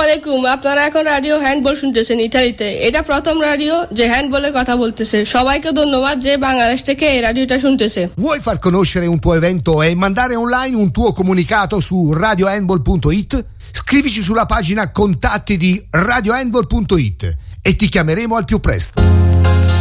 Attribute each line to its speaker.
Speaker 1: আলাইকুম, আপনারা এখন রাডিও হ্যান্ডবল শুনতেছেন ইতালিতে। এটা প্রথম রাডিও যে হ্যান্ডবলে কথা বলতেছে। সবাইকে ধন্যবাদ যে বাংলাদেশ থেকে এই রাডিওটা শুনতেছে।
Speaker 2: Vuoi far conoscere un tuo evento e mandare online un tuo comunicato su radiohandball.it? Scrivici sulla pagina contatti di radiohandball.it e ti chiameremo al più presto.